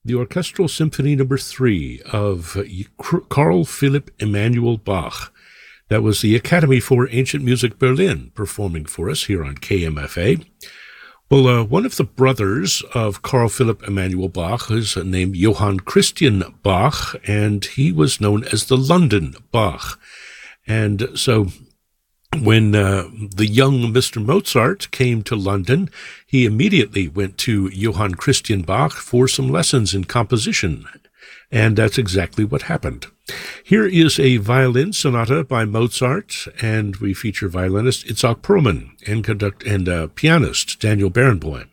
the Orchestral Symphony Number 3 of Carl Philipp Emanuel Bach. That was the Academy for Ancient Music Berlin performing for us here on KMFA. Well, one of the brothers of Carl Philipp Emanuel Bach is named Johann Christian Bach, and he was known as the London Bach. And so when the young Mr. Mozart came to London, he immediately went to Johann Christian Bach for some lessons in composition. And that's exactly what happened. Here is a violin sonata by Mozart, and we feature violinist Itzhak Perlman and pianist Daniel Barenboim.